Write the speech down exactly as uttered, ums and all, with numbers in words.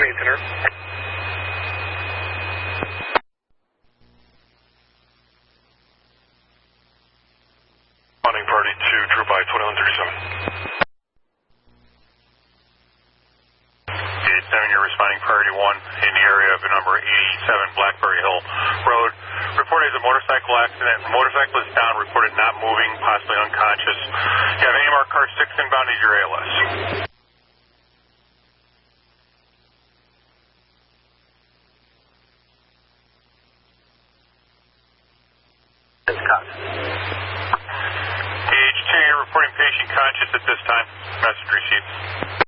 Center. Responding party to Troop I twenty-one thirty-seven. eighty-seven, you're responding priority one in the area of number eighty-seven Blackberry Hill Road. Reported as a motorcycle accident. Motorcycle is down, reported not moving, possibly unconscious. You have A M R car six inbound, is your A L S. Gauge two, you're reporting patient conscious at this time. Message received.